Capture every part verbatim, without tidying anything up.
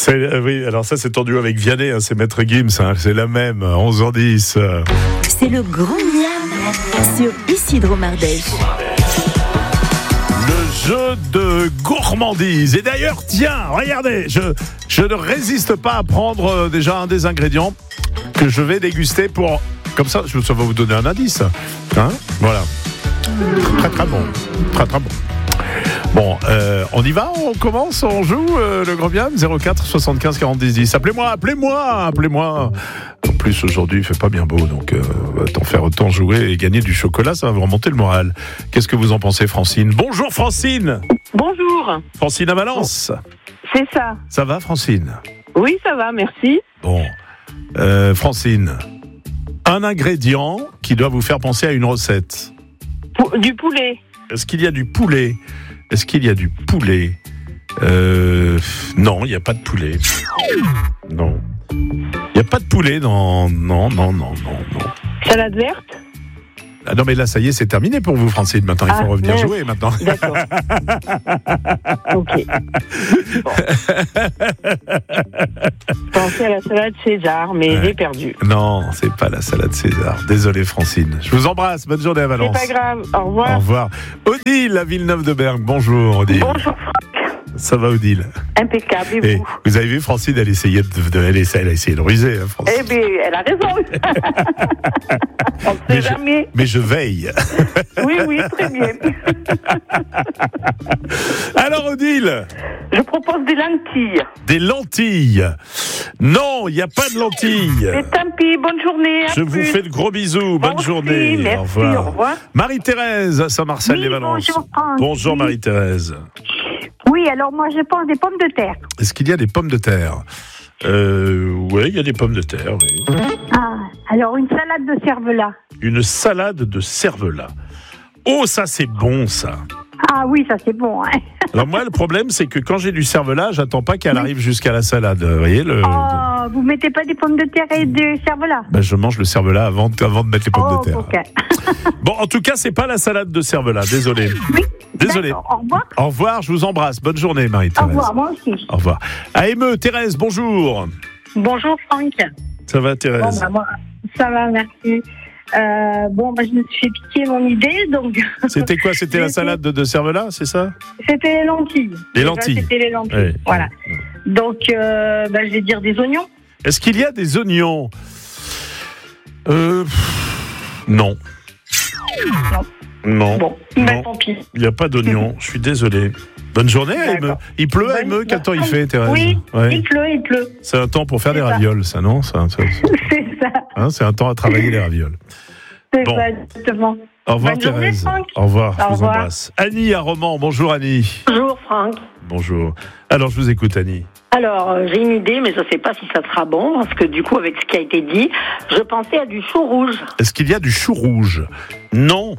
C'est, euh, oui, alors ça c'est en duo avec Vianney, hein, c'est Maître Gims, hein, c'est la même, onze heures dix. Euh. C'est le Grand Miam sur Isidro Mardèche. Le jeu de gourmandise. Et d'ailleurs, tiens, regardez, je, je ne résiste pas à prendre euh, déjà un des ingrédients que je vais déguster pour... Comme ça, ça va vous donner un indice. Hein, voilà. Très très bon. Très très bon. Bon, euh, on y va, on commence, on joue euh, le Grand Miam. Zéro quatre soixante-quinze quarante-dix dix. Appelez-moi, appelez-moi, appelez-moi. En plus, aujourd'hui, il fait pas bien beau, donc euh, autant faire autant jouer et gagner du chocolat, ça va vous remonter le moral. Qu'est-ce que vous en pensez, Francine? Bonjour, Francine. Bonjour. Francine à Valence. C'est ça. Ça va, Francine? Oui, ça va, merci. Bon, euh, Francine, un ingrédient qui doit vous faire penser à une recette. Pou- du poulet. Est-ce qu'il y a du poulet? Est-ce qu'il y a du poulet? euh, Non, il n'y a pas de poulet. Non. Il n'y a pas de poulet dans... Non, non, non, non, non. Salade verte. Ah non, mais là, ça y est, c'est terminé pour vous, Francine. Maintenant, il faut Ah, revenir mince. jouer, maintenant. D'accord. Ok. Bon. Je pensais à la salade César, mais Ouais. j'ai perdu. Non, c'est pas la salade César. Désolé, Francine. Je vous embrasse. Bonne journée à Valence. C'est pas grave. Au revoir. Au revoir. Odile, à Villeneuve-de-Berg. Bonjour, Odile. Bonjour, Ça va, Odile? impeccable, et Et vous? vous avez vu, Francine, elle essayait de, de, elle essayait, elle a essayé de ruser, hein, Francine. Eh bien, elle a raison. On ne Mais sait je- jamais. Mais je veille. Oui, oui, très bien. Alors, Odile, Je propose des lentilles. des lentilles. Non, il n'y a pas de lentilles. Et tant pis, bonne journée. à Je vous plus. fais de gros bisous. Moi Bonne aussi, journée. merci, au revoir. au revoir. Marie-Thérèse, à Saint-Marcel, les Oui, Valences. bonjour, Franck. Bonjour, Oui. Marie-Thérèse. Oui, alors moi je pense des pommes de terre. Est-ce qu'il y a des pommes de terre? euh, Oui, il y a des pommes de terre, oui. Ah, alors une salade de cervelas. Une salade de cervelas. Oh, ça, c'est bon, ça. Ah oui, ça c'est bon. Hein. Alors moi, le problème, c'est que quand j'ai du cervelas, j'attends pas qu'elle arrive jusqu'à la salade. Vous voyez le... Oh, vous mettez pas des pommes de terre et du cervelas? Ben, je mange le cervelas avant, avant de mettre les pommes Oh, de terre. ok. Bon, en tout cas, c'est pas la salade de cervelas. Désolé. Oui. Désolé. D'accord, au revoir. Au revoir, je vous embrasse. Bonne journée, Au Marie-Thérèse. revoir, moi aussi. Au revoir. A M E, Thérèse, bonjour. Bonjour Franck. Ça va, Bon, Thérèse? bah, moi, ça va, merci. Euh, bon, bah, je me suis fait piquer mon idée, donc C'était quoi? C'était la salade de, de cervelas, c'est ça? c'était les lentilles. Les Déjà, lentilles. C'était les lentilles, Oui. voilà. Donc, euh, bah, je vais dire des oignons. Est-ce qu'il y a des oignons? Euh, pff, non. Non. Non. Bon, Non. bah, tant pis. Il n'y a pas d'oignons. Je suis désolé. Bonne journée, A M E. D'accord. Il pleut, A M E? Bonne- Quel temps il fait, Thérèse? Oui, Ouais. il pleut, il pleut. C'est un temps pour faire des C'est ça. ravioles, ça, non? Ça, ça- C'est ça, hein, c'est un temps à travailler les ravioles. c'est Bon. ça, exactement. Au revoir, Bonne journée, Thérèse. Franck. Au revoir, je Au vous revoir. embrasse. Annie à Romans. Bonjour, Annie. Bonjour, Franck. Bonjour. Alors, je vous écoute, Annie. Alors, euh, j'ai une idée, mais je ne sais pas si ça sera bon, parce que du coup, avec ce qui a été dit, je pensais à du chou rouge. Est-ce qu'il y a du chou rouge? Non,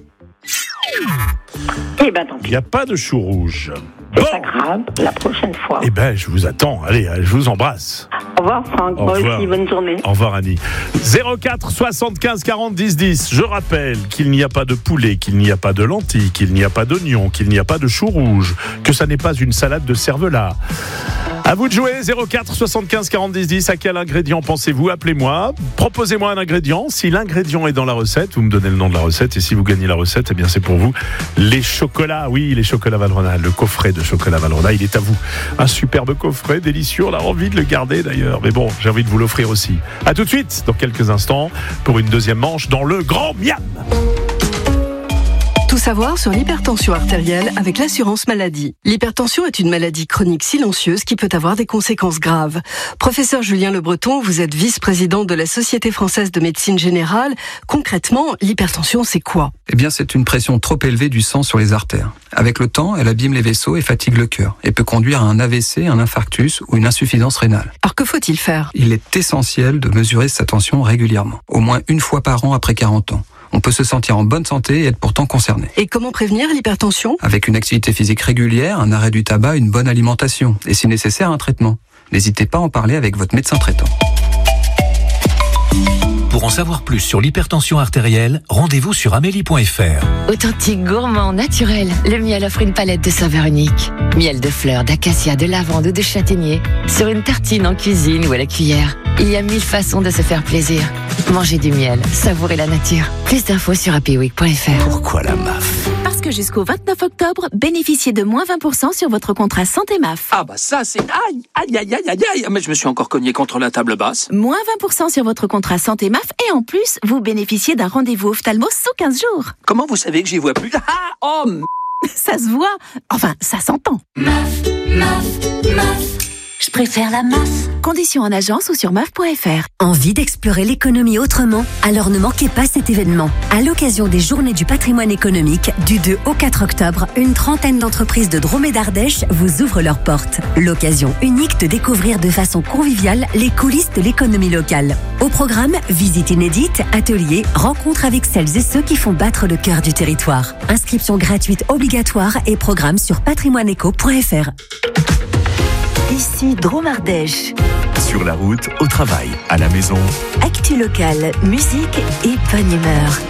Eh ben, tant il pis. n'y a pas de chou rouge. C'est Bon. pas grave, la prochaine fois. Eh ben, je vous attends. Allez, je vous embrasse. Au revoir, Franck. Au Moi revoir. aussi, bonne journée. Au revoir, Annie. zéro quatre soixante-quinze quarante dix dix. Je rappelle qu'il n'y a pas de poulet, qu'il n'y a pas de lentilles, qu'il n'y a pas d'oignons, qu'il n'y a pas de chou rouge, que ça n'est pas une salade de cervelas. À vous de jouer. Zéro quatre soixante-quinze quarante dix dix. À quel ingrédient pensez-vous? Appelez-moi. Proposez-moi un ingrédient. Si l'ingrédient est dans la recette, vous me donnez le nom de la recette. Et si vous gagnez la recette, eh bien, c'est pour vous. Les chocolats. Oui, les chocolats Valrhona. Le coffret de chocolat Valrhona, il est à vous. Un superbe coffret, délicieux. On a envie de le garder d'ailleurs. Mais bon, j'ai envie de vous l'offrir aussi. À tout de suite, dans quelques instants, pour une deuxième manche dans le Grand Miam. Tout savoir sur l'hypertension artérielle avec l'assurance maladie. L'hypertension est une maladie chronique silencieuse qui peut avoir des conséquences graves. Professeur Julien Le Breton, vous êtes vice-président de la Société française de médecine générale. Concrètement, l'hypertension, c'est quoi? Eh bien, c'est une pression trop élevée du sang sur les artères. Avec le temps, elle abîme les vaisseaux et fatigue le cœur et peut conduire à un A V C, un infarctus ou une insuffisance rénale. Alors que faut-il faire? Il est essentiel de mesurer sa tension régulièrement, au moins une fois par an après quarante ans. On peut se sentir en bonne santé et être pourtant concerné. Et comment prévenir l'hypertension? Avec une activité physique régulière, un arrêt du tabac, une bonne alimentation et si nécessaire un traitement. N'hésitez pas à en parler avec votre médecin traitant. Pour Pour en savoir plus sur l'hypertension artérielle, rendez-vous sur amélie point f r. Authentique, gourmand, naturel, le miel offre une palette de saveurs uniques. Miel de fleurs, d'acacia, de lavande ou de châtaignier. Sur une tartine, en cuisine ou à la cuillère. Il y a mille façons de se faire plaisir. Mangez du miel, savourez la nature. Plus d'infos sur happy week point f r. Pourquoi la M A F ? Parce que jusqu'au vingt-neuf octobre, bénéficiez de moins vingt pour cent sur votre contrat santé M A F. Ah bah ça c'est... Aïe, aïe, aïe, aïe, aïe, aïe. Mais je me suis encore cogné contre la table basse. Moins vingt pour cent sur votre contrat santé M A F et en plus, vous bénéficiez d'un rendez-vous ophtalmo sous quinze jours. Comment vous savez que j'y vois plus? Ah, oh m... Ça se voit. Enfin, ça s'entend. M A F, M A F, M A F. Je préfère la M A F. Conditions en agence ou sur M A F point f r. Envie d'explorer l'économie autrement? Alors ne manquez pas cet événement. À l'occasion des Journées du patrimoine économique, du deux au quatre octobre, une trentaine d'entreprises de Drôme et d'Ardèche vous ouvrent leurs portes. L'occasion unique de découvrir de façon conviviale les coulisses de l'économie locale. Au programme, visites inédites, ateliers, rencontres avec celles et ceux qui font battre le cœur du territoire. Inscription gratuite obligatoire et programme sur patrimoineéco point f r. Ici Drôme Ardèche. Sur la route, au travail, à la maison. Actu locale, musique et bonne humeur.